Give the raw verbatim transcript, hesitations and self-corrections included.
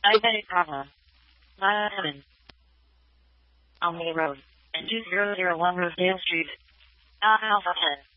Diabetic Bravo. nine seven. Almay Road. And two zero zero one Rosedale Street. Alpha ten.